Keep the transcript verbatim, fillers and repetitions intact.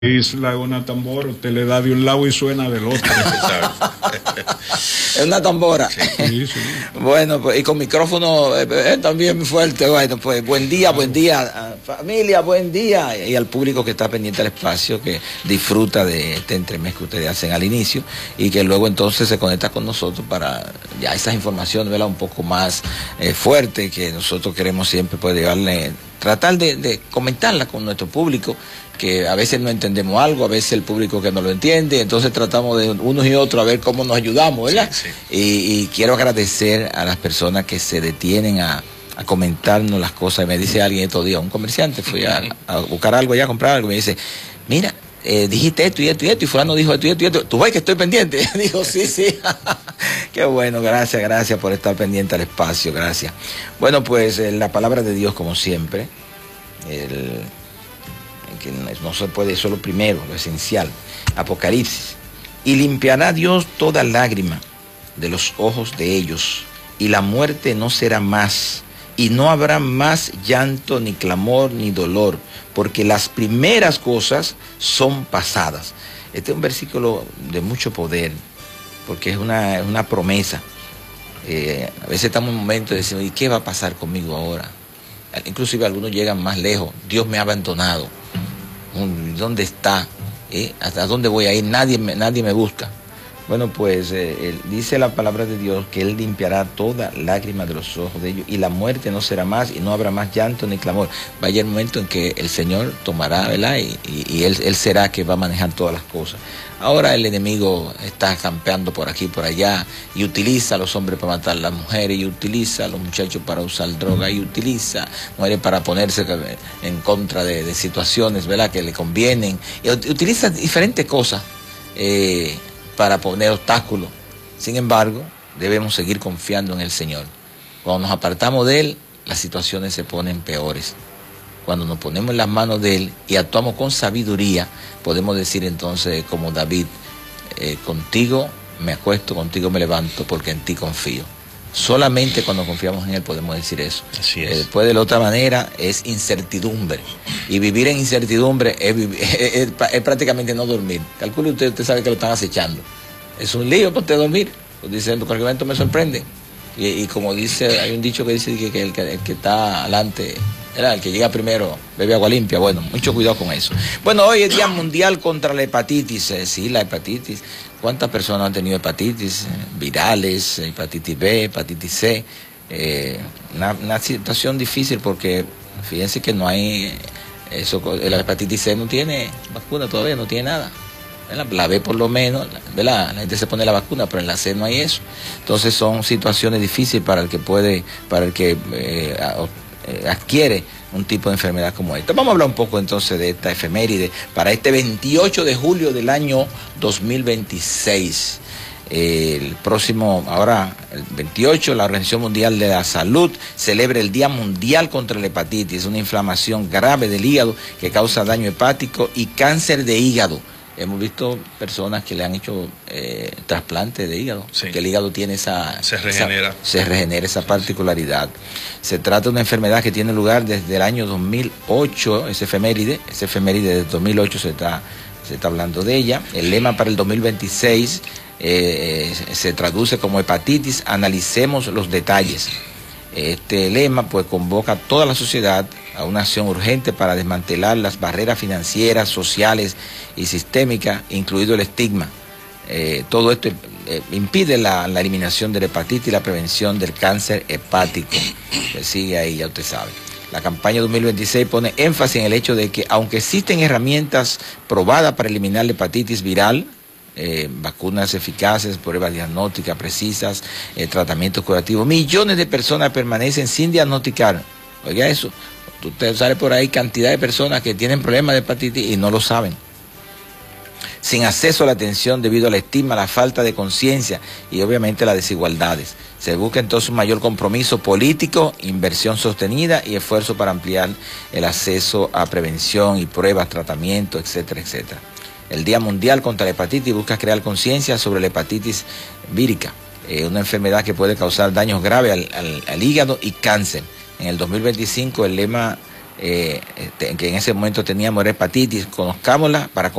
Isla es una tambora, usted le da de un lado y suena del otro. Es una tambora. Sí, sí. Bueno, pues, y con micrófono eh, eh, también fuerte. Bueno, pues buen día, claro. Buen día, familia, buen día. Y al público que está pendiente del espacio, que disfruta de este entremés que ustedes hacen al inicio y que luego entonces se conecta con nosotros para ya esas informaciones, ¿verdad? Un poco más eh, fuertes, que nosotros queremos siempre pues llevarle, tratar de, de comentarla con nuestro público, que a veces no entendemos algo, a veces el público que no lo entiende, entonces tratamos de unos y otros a ver cómo nos ayudamos, ¿verdad? Sí, sí. Y, y quiero agradecer a las personas que se detienen a, a comentarnos las cosas. Me dice alguien estos días, un comerciante, fui a, a buscar algo allá, a comprar algo, y me dice, mira, eh, dijiste esto y esto y esto, y fulano dijo esto y esto y esto, ¿tú ves que estoy pendiente? Digo, sí, sí. Qué bueno, gracias, gracias por estar pendiente al espacio, gracias. Bueno, pues eh, la palabra de Dios, como siempre, el... que no se puede, eso es lo primero, lo esencial. Apocalipsis. Y limpiará Dios toda lágrima de los ojos de ellos, y la muerte no será más, y no habrá más llanto, ni clamor, ni dolor, porque las primeras cosas son pasadas. Este es un versículo de mucho poder, porque es una, es una promesa. Eh, a veces estamos en un momento de decir, ¿y qué va a pasar conmigo ahora? Inclusive algunos llegan más lejos, Dios me ha abandonado. ¿Dónde está? ¿Eh? ¿Hasta dónde voy a ir? Nadie me, nadie me busca. Bueno, pues eh, él, dice la palabra de Dios que Él limpiará toda lágrima de los ojos de ellos, y la muerte no será más, y no habrá más llanto ni clamor. Va a llegar el momento en que el Señor tomará, ¿verdad? Y, y, y él, él será que va a manejar todas las cosas. Ahora el enemigo está campeando por aquí y por allá, y utiliza a los hombres para matar a las mujeres, y utiliza a los muchachos para usar droga, y utiliza mujeres para ponerse en contra de, de situaciones, ¿verdad?, que le convienen, y utiliza diferentes cosas eh, para poner obstáculos. Sin embargo, debemos seguir confiando en el Señor. Cuando nos apartamos de Él, las situaciones se ponen peores. Cuando nos ponemos en las manos de Él y actuamos con sabiduría, podemos decir entonces como David, eh, contigo me acuesto, contigo me levanto, porque en ti confío. Solamente cuando confiamos en Él podemos decir eso. Así es. Eh, después de la otra manera es incertidumbre. Y vivir en incertidumbre es, es, es, es prácticamente no dormir. Calcule usted, usted sabe que lo están acechando. Es un lío para usted dormir. Pues dice, en cualquier momento me sorprende. Y, y como dice, hay un dicho que dice que, que, el, que el que está adelante, era el que llega primero, bebe agua limpia. Bueno, mucho cuidado con eso. Bueno, hoy es Día Mundial contra la Hepatitis. Eh, sí, la hepatitis. ¿Cuántas personas han tenido hepatitis? Eh, virales, hepatitis B, hepatitis C. Eh, una, una situación difícil porque fíjense que no hay, eso, la hepatitis C no tiene vacuna todavía, no tiene nada. La, la B por lo menos, ¿verdad? La gente se pone la vacuna, pero en la C no hay eso. Entonces son situaciones difíciles para el que puede, para el que eh, adquiere un tipo de enfermedad como esta. Vamos a hablar un poco entonces de esta efeméride para este veintiocho de julio del año dos mil veintiséis. El próximo, ahora el veintiocho, la Organización Mundial de la Salud celebra el Día Mundial contra la Hepatitis, una inflamación grave del hígado que causa daño hepático y cáncer de hígado. Hemos visto personas que le han hecho eh, trasplante de hígado, sí, que el hígado tiene esa... Se regenera. Esa, se regenera esa particularidad. Se trata de una enfermedad que tiene lugar desde el año dos mil ocho, ese efeméride, ese efeméride de dos mil ocho se está, se está hablando de ella. El lema para el dos mil veintiséis eh, se traduce como hepatitis, analicemos los detalles. Este lema pues convoca a toda la sociedad a una acción urgente para desmantelar las barreras financieras, sociales y sistémicas, incluido el estigma. Eh, todo esto eh, impide la, la eliminación de la hepatitis y la prevención del cáncer hepático. Pues sigue ahí, ya usted sabe. La campaña dos mil veintiséis pone énfasis en el hecho de que aunque existen herramientas probadas para eliminar la hepatitis viral, Eh, vacunas eficaces, pruebas diagnósticas precisas, eh, tratamientos curativos, millones de personas permanecen sin diagnosticar. Oiga eso, usted sale por ahí cantidad de personas que tienen problemas de hepatitis y no lo saben, sin acceso a la atención debido a la estigma, la falta de conciencia y obviamente las desigualdades. Se busca entonces un mayor compromiso político, inversión sostenida y esfuerzo para ampliar el acceso a prevención y pruebas, tratamiento, etcétera, etcétera. El Día Mundial contra la Hepatitis busca crear conciencia sobre la hepatitis vírica, eh, una enfermedad que puede causar daños graves al, al, al hígado y cáncer. En el dos mil veinticinco el lema eh, que en ese momento teníamos hepatitis, conozcámosla para